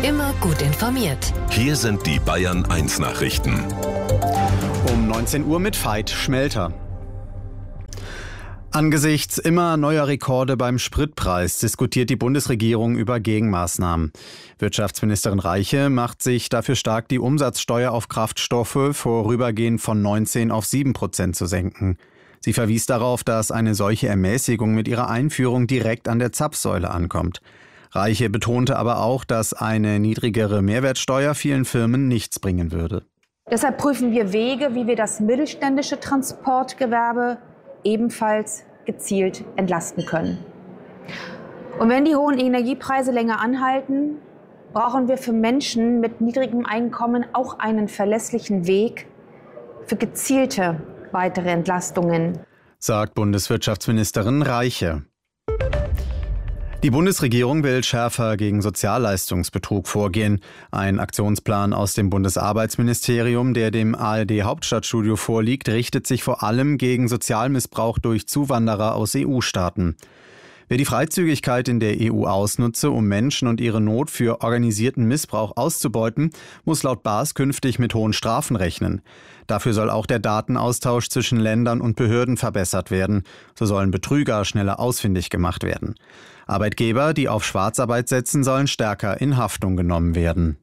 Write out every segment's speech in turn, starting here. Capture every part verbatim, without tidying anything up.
Immer gut informiert. Hier sind die Bayern eins Nachrichten. Um neunzehn Uhr mit Veit Schmelter. Angesichts immer neuer Rekorde beim Spritpreis diskutiert die Bundesregierung über Gegenmaßnahmen. Wirtschaftsministerin Reiche macht sich dafür stark, die Umsatzsteuer auf Kraftstoffe vorübergehend von neunzehn auf sieben Prozent zu senken. Sie verwies darauf, dass eine solche Ermäßigung mit ihrer Einführung direkt an der Zapfsäule ankommt. Reiche betonte aber auch, dass eine niedrigere Mehrwertsteuer vielen Firmen nichts bringen würde. Deshalb prüfen wir Wege, wie wir das mittelständische Transportgewerbe ebenfalls gezielt entlasten können. Und wenn die hohen Energiepreise länger anhalten, brauchen wir für Menschen mit niedrigem Einkommen auch einen verlässlichen Weg für gezielte weitere Entlastungen, sagt Bundeswirtschaftsministerin Reiche. Die Bundesregierung will schärfer gegen Sozialleistungsbetrug vorgehen. Ein Aktionsplan aus dem Bundesarbeitsministerium, der dem A R D-Hauptstadtstudio vorliegt, richtet sich vor allem gegen Sozialmissbrauch durch Zuwanderer aus E U-Staaten. Wer die Freizügigkeit in der E U ausnutze, um Menschen und ihre Not für organisierten Missbrauch auszubeuten, muss laut B A S künftig mit hohen Strafen rechnen. Dafür soll auch der Datenaustausch zwischen Ländern und Behörden verbessert werden. So sollen Betrüger schneller ausfindig gemacht werden. Arbeitgeber, die auf Schwarzarbeit setzen, sollen stärker in Haftung genommen werden.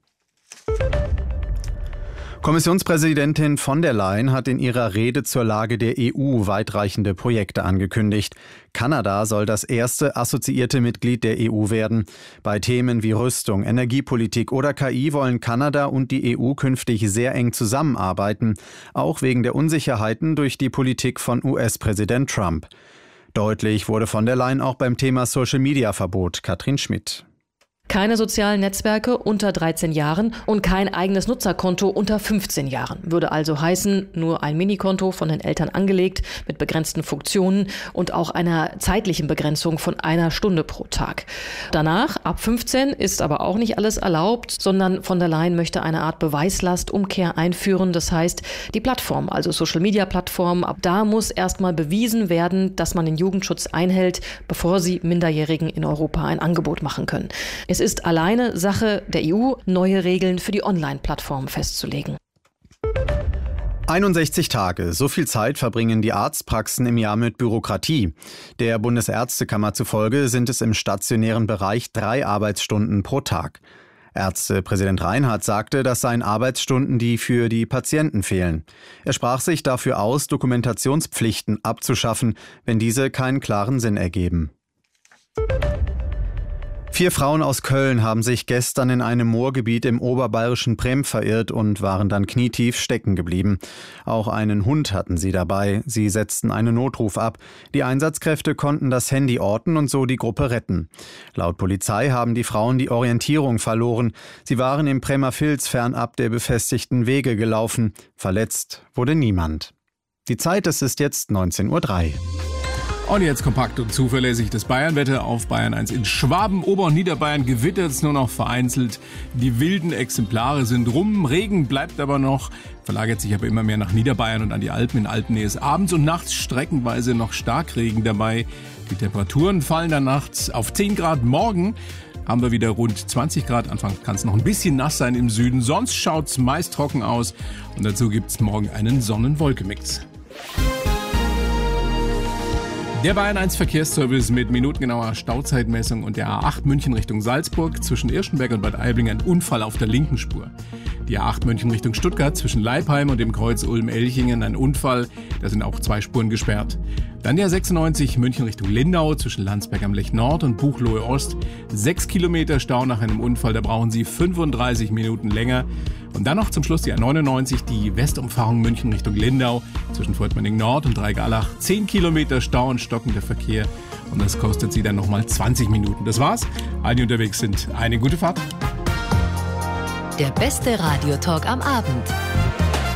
Kommissionspräsidentin von der Leyen hat in ihrer Rede zur Lage der E U weitreichende Projekte angekündigt. Kanada soll das erste assoziierte Mitglied der E U werden. Bei Themen wie Rüstung, Energiepolitik oder K I wollen Kanada und die E U künftig sehr eng zusammenarbeiten, auch wegen der Unsicherheiten durch die Politik von U S-Präsident Trump. Deutlich wurde von der Leyen auch beim Thema Social-Media-Verbot. Katrin Schmidt. Keine sozialen Netzwerke unter dreizehn Jahren und kein eigenes Nutzerkonto unter fünfzehn Jahren. Würde also heißen, nur ein Minikonto von den Eltern angelegt mit begrenzten Funktionen und auch einer zeitlichen Begrenzung von einer Stunde pro Tag. Danach, ab fünfzehn, ist aber auch nicht alles erlaubt, sondern von der Leyen möchte eine Art Beweislastumkehr einführen. Das heißt, die Plattform, also Social-Media-Plattform, ab da muss erstmal bewiesen werden, dass man den Jugendschutz einhält, bevor sie Minderjährigen in Europa ein Angebot machen können. Es ist alleine Sache der E U, neue Regeln für die Online-Plattformen festzulegen. einundsechzig Tage, so viel Zeit verbringen die Arztpraxen im Jahr mit Bürokratie. Der Bundesärztekammer zufolge sind es im stationären Bereich drei Arbeitsstunden pro Tag. Ärztepräsident Reinhardt sagte, das seien Arbeitsstunden, die für die Patienten fehlen. Er sprach sich dafür aus, Dokumentationspflichten abzuschaffen, wenn diese keinen klaren Sinn ergeben. Vier Frauen aus Köln haben sich gestern in einem Moorgebiet im oberbayerischen Prem verirrt und waren dann knietief stecken geblieben. Auch einen Hund hatten sie dabei. Sie setzten einen Notruf ab. Die Einsatzkräfte konnten das Handy orten und so die Gruppe retten. Laut Polizei haben die Frauen die Orientierung verloren. Sie waren im Premer Vils fernab der befestigten Wege gelaufen. Verletzt wurde niemand. Die Zeit, es ist jetzt neunzehn Uhr drei. Und jetzt kompakt und zuverlässig das Bayernwetter auf Bayern eins. In Schwaben, Ober- und Niederbayern gewittert es nur noch vereinzelt. Die wilden Exemplare sind rum. Regen bleibt aber noch, verlagert sich aber immer mehr nach Niederbayern und an die Alpen. In Alpennähe ist abends und nachts streckenweise noch Starkregen dabei. Die Temperaturen fallen dann nachts auf zehn Grad. Morgen haben wir wieder rund zwanzig Grad. Anfangs kann es noch ein bisschen nass sein im Süden. Sonst schaut es meist trocken aus. Und dazu gibt es morgen einen Sonnen-Wolke-Mix. Der Bayern eins Verkehrsservice mit minutengenauer Stauzeitmessung und der A acht München Richtung Salzburg zwischen Irschenberg und Bad Aibling ein Unfall auf der linken Spur. Die A acht München Richtung Stuttgart zwischen Leipheim und dem Kreuz Ulm-Elchingen ein Unfall, da sind auch zwei Spuren gesperrt. Dann der sechsundneunzig München Richtung Lindau zwischen Landsberg am Lech Nord und Buchloe Ost. Sechs Kilometer Stau nach einem Unfall, da brauchen Sie fünfunddreißig Minuten länger. Und dann noch zum Schluss die A neunundneunzig, die Westumfahrung München Richtung Lindau zwischen Fortmanning Nord und Dreigalach. Zehn Kilometer Stau und stockender Verkehr und das kostet Sie dann nochmal zwanzig Minuten. Das war's. Alle, die unterwegs sind, eine gute Fahrt. Der beste Radiotalk am Abend.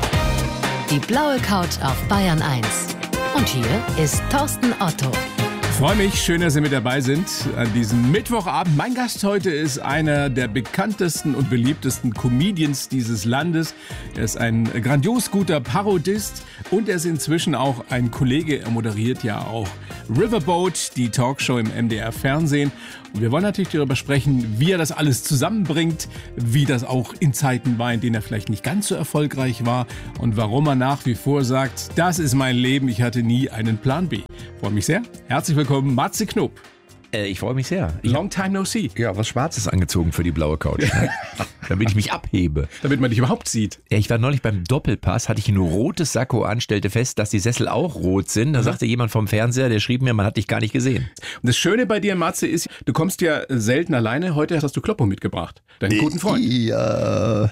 Die blaue Couch auf Bayern eins. Und hier ist Thorsten Otto. Ich freue mich, schön, dass Sie mit dabei sind an diesem Mittwochabend. Mein Gast heute ist einer der bekanntesten und beliebtesten Comedians dieses Landes. Er ist ein grandios guter Parodist und er ist inzwischen auch ein Kollege. Er moderiert ja auch Riverboat, die Talkshow im M D R-Fernsehen. Und wir wollen natürlich darüber sprechen, wie er das alles zusammenbringt, wie das auch in Zeiten war, in denen er vielleicht nicht ganz so erfolgreich war und warum er nach wie vor sagt, das ist mein Leben, ich hatte nie einen Plan B. Ich freue mich sehr. Herzlich willkommen, Matze Knob. Äh, ich freue mich sehr. Ich Long time no see. Ja, was Schwarzes angezogen für die blaue Couch. Ne? Damit ich mich abhebe. Damit man dich überhaupt sieht. Ja, ich war neulich beim Doppelpass, hatte ich ein rotes Sakko an, stellte fest, dass die Sessel auch rot sind. Da mhm. sagte jemand vom Fernseher, der schrieb mir, man hat dich gar nicht gesehen. Und das Schöne bei dir, Matze, ist, du kommst ja selten alleine. Heute hast du Kloppo mitgebracht, deinen guten Freund. Ja.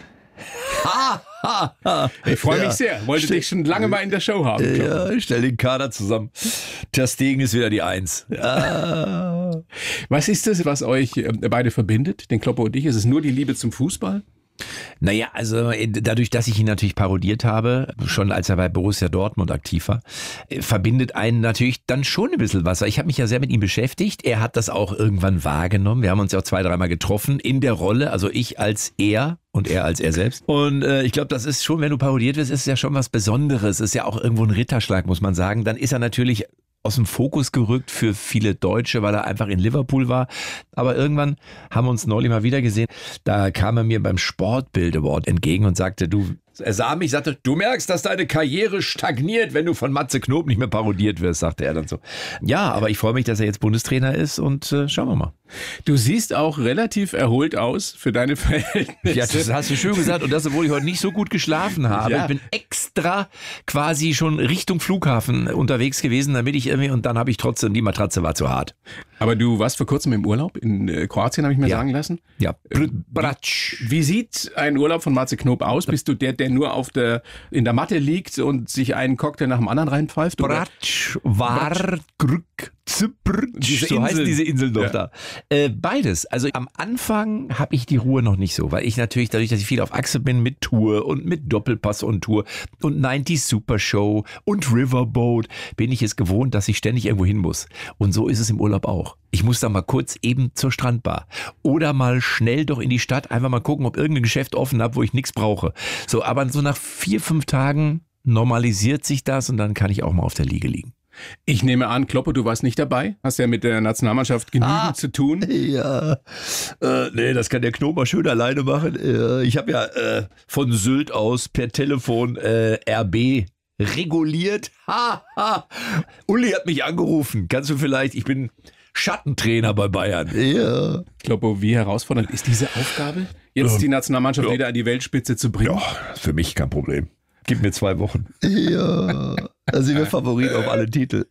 Ha, ha, ha. Ich freue mich ja. sehr. Wollte Stell, dich schon lange mal in der Show haben. Ja, ich stell den Kader zusammen. Ter Stegen ist wieder die Eins. Ja. Was ist das, was euch beide verbindet, den Kloppo und dich? Ist es nur die Liebe zum Fußball? Naja, also dadurch, dass ich ihn natürlich parodiert habe, schon als er bei Borussia Dortmund aktiv war, verbindet einen natürlich dann schon ein bisschen was. Ich habe mich ja sehr mit ihm beschäftigt. Er hat das auch irgendwann wahrgenommen. Wir haben uns ja auch zwei, dreimal getroffen in der Rolle, also ich als er und er als er selbst. Und äh, ich glaube, das ist schon, wenn du parodiert wirst, ist es ja schon was Besonderes. Ist ja auch irgendwo ein Ritterschlag, muss man sagen. Dann ist er natürlich aus dem Fokus gerückt für viele Deutsche, weil er einfach in Liverpool war. Aber irgendwann haben wir uns neulich mal wieder gesehen. Da kam er mir beim Sportbild Award entgegen und sagte, du, er sah mich, sagte, du merkst, dass deine Karriere stagniert, wenn du von Matze Knob nicht mehr parodiert wirst, sagte er dann so. Ja, aber ich freue mich, dass er jetzt Bundestrainer ist und äh, schauen wir mal. Du siehst auch relativ erholt aus für deine Verhältnisse. Ja, das hast du schön gesagt. Und das, obwohl ich heute nicht so gut geschlafen habe. Ja. Ich bin extra quasi schon Richtung Flughafen unterwegs gewesen, damit ich irgendwie, und dann habe ich trotzdem, die Matratze war zu hart. Aber du warst vor kurzem im Urlaub in äh, Kroatien, habe ich mir ja. sagen lassen. Ja. Bratsch. Wie, wie sieht ein Urlaub von Matze Knob aus? Bist du der, der nur auf der, in der Matte liegt und sich einen Cocktail nach dem anderen reinpfeift? Bratsch, war, Grück, Zypr, diese so Insel. heißt diese Insel doch Ja. da. Äh, beides. Also am Anfang habe ich die Ruhe noch nicht so, weil ich natürlich dadurch, dass ich viel auf Achse bin mit Tour und mit Doppelpass und Tour und neunzig Super Show und Riverboat, bin ich es gewohnt, dass ich ständig irgendwo hin muss. Und so ist es im Urlaub auch. Ich muss da mal kurz eben zur Strandbar oder mal schnell doch in die Stadt, einfach mal gucken, ob irgendein Geschäft offen hat, wo ich nichts brauche. So, aber so nach vier, fünf Tagen normalisiert sich das und dann kann ich auch mal auf der Liege liegen. Ich nehme an, Kloppo, du warst nicht dabei. Hast ja mit der Nationalmannschaft genügend ah, zu tun. Ja, äh, nee, das kann der Knob mal schön alleine machen. Äh, ich habe ja äh, von Sylt aus per Telefon äh, R B reguliert. Ha, ha. Uli hat mich angerufen. Kannst du vielleicht, ich bin Schattentrainer bei Bayern. Ja. Kloppo, wie herausfordernd ist diese Aufgabe, jetzt ähm, die Nationalmannschaft ja. wieder an die Weltspitze zu bringen? Ja, für mich kein Problem. Gib mir zwei Wochen. Ja, also sind wir Favorit auf alle Titel.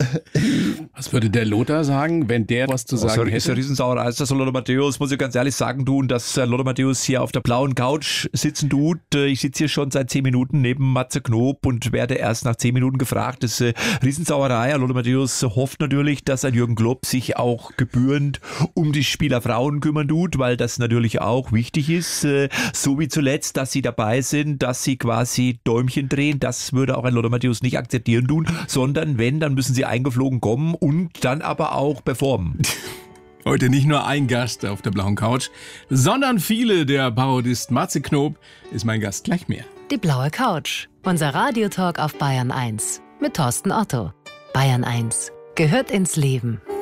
Was würde der Lothar sagen, wenn der was zu sagen oh, hätte? Ist eine Riesensauerei. Ist das Lothar Matthäus, muss ich ganz ehrlich sagen, du, dass Lothar Matthäus hier auf der blauen Couch sitzen tut. Ich sitze hier schon seit zehn Minuten neben Matze Knob und werde erst nach zehn Minuten gefragt. Das ist eine Riesensauerei. Lothar Matthäus hofft natürlich, dass ein Jürgen Klopp sich auch gebührend um die Spielerfrauen kümmern tut, weil das natürlich auch wichtig ist. So wie zuletzt, dass sie dabei sind, dass sie quasi Däumchen drehen. Das würde auch ein Lothar Matthäus nicht akzeptieren tun, sondern wenn, dann müssen sie eingeflogen kommen und dann aber auch performen. Heute nicht nur ein Gast auf der blauen Couch, sondern viele. Der Parodist Matze Knob ist mein Gast. Gleich mehr. Die blaue Couch. Unser Radiotalk auf Bayern eins. Mit Thorsten Otto. Bayern eins gehört ins Leben.